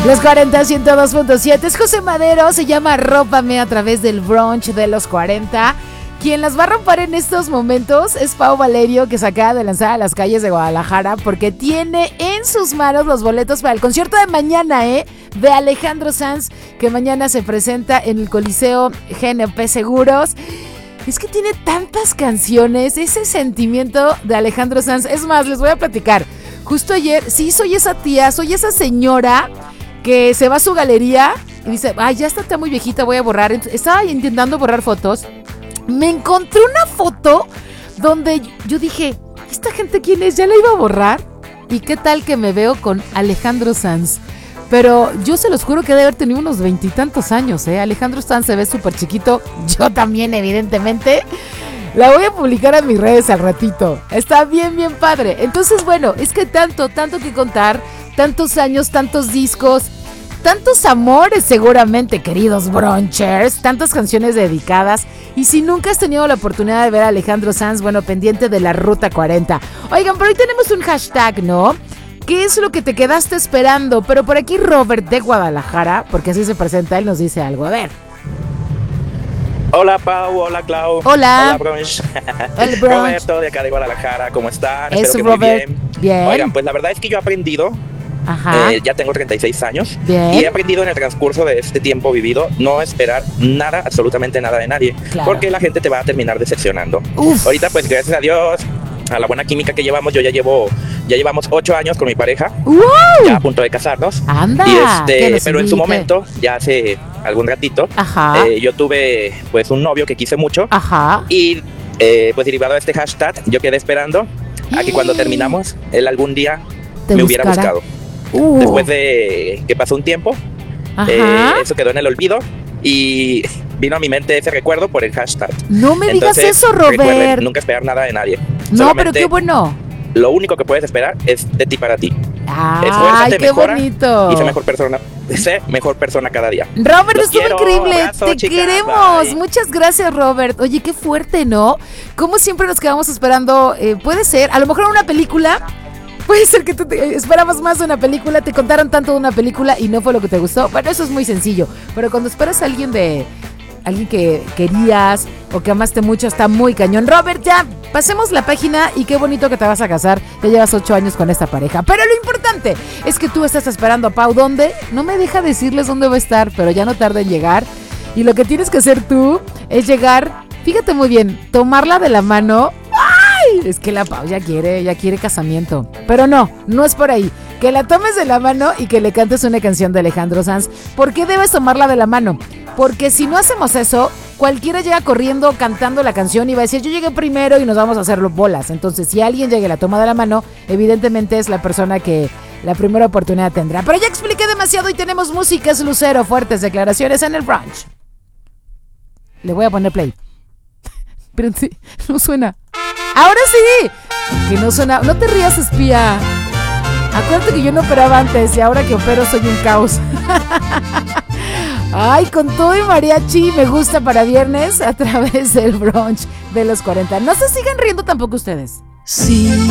Los 40, 102.7. Es José Madero, se llama Rópame a través del brunch de los 40. Quien las va a romper en estos momentos es Pau Valerio, que se acaba de lanzar a las calles de Guadalajara porque tiene en sus manos los boletos para el concierto de mañana, de Alejandro Sanz, que mañana se presenta en el Coliseo GNP Seguros. Es que tiene tantas canciones, ese sentimiento de Alejandro Sanz. Es más, les voy a platicar. Justo ayer, sí, soy esa tía, soy esa señora que se va a su galería y dice, ay, ya está muy viejita, voy a borrar. Estaba intentando borrar fotos. Me encontré una foto donde yo dije, ¿esta gente quién es? ¿Ya la iba a borrar? ¿Y qué tal que me veo con Alejandro Sanz? Pero yo se los juro que debe haber tenido unos 20 y tantos años, Alejandro Sanz se ve súper chiquito. Yo también, evidentemente. La voy a publicar a mis redes al ratito. Está bien, bien padre. Entonces, bueno, es que tanto que contar. Tantos años, tantos discos, tantos amores seguramente, queridos brunchers, tantas canciones dedicadas. Y si nunca has tenido la oportunidad de ver a Alejandro Sanz, bueno, pendiente de la Ruta 40. Oigan, por ahí tenemos un hashtag, ¿no? ¿Qué es lo que te quedaste esperando? Pero por aquí Robert de Guadalajara, porque así se presenta, él nos dice algo. A ver. Hola Pau, hola Clau. Hola. Hola Brunch. El brunch. Roberto de acá de Guadalajara, ¿cómo están? Eso, Espero que Robert. muy bien. Bien. Oigan, pues la verdad es que yo he aprendido, ya tengo 36 años, bien. Y he aprendido en el transcurso de este tiempo vivido no esperar nada, absolutamente nada de nadie, claro, porque la gente te va a terminar decepcionando. Uf. Ahorita pues gracias a Dios, a la buena química que llevamos, ya llevamos 8 años con mi pareja, ya a punto de casarnos. Anda, pero en su momento, ya hace algún ratito, yo tuve pues un novio que quise mucho, y pues derivado de este hashtag, yo quedé esperando a que cuando terminamos, él algún día me hubiera buscado. Después de que pasó un tiempo, eso quedó en el olvido y vino a mi mente ese recuerdo por el hashtag. No me digas eso, Robert. Recuerden, nunca esperar nada de nadie. No, solamente pero qué bueno. Lo único que puedes esperar es de ti para ti. Ay, qué bonito. Y sé mejor persona cada día. Robert, estuvo increíble. Abrazo, te chicas, queremos. bye. Muchas gracias, Robert. Oye, qué fuerte, ¿no? Como siempre nos quedamos esperando. Puede ser, a lo mejor una película. Puede ser que tú esperabas más de una película, te contaron tanto de una película y no fue lo que te gustó. Bueno, eso es muy sencillo. Pero cuando esperas a alguien que querías o que amaste mucho, está muy cañón. Robert, ya, pasemos la página y qué bonito que te vas a casar. Ya llevas 8 años con esta pareja. Pero lo importante es que tú estás esperando a Pau. ¿Dónde? No me deja decirles dónde va a estar, pero ya no tarda en llegar. Y lo que tienes que hacer tú es llegar, fíjate muy bien, tomarla de la mano. ¡Ay! Es que la Pau ya quiere casamiento. Pero no es por ahí. Que la tomes de la mano y que le cantes una canción de Alejandro Sanz. ¿Por qué debes tomarla de la mano? Porque si no hacemos eso, cualquiera llega corriendo cantando la canción y va a decir, yo llegué primero y nos vamos a hacer bolas. Entonces, si alguien llega y la toma de la mano, evidentemente es la persona que la primera oportunidad tendrá. Pero ya expliqué demasiado y tenemos músicas, Lucero, fuertes declaraciones en el brunch. Le voy a poner play. Pero sí, no suena. ¡Ahora sí! Que no suena. No te rías, espía. Acuérdate que yo no operaba antes y ahora que opero soy un caos. Ay, con todo y mariachi me gusta para viernes a través del brunch de los 40. No se sigan riendo tampoco ustedes. Si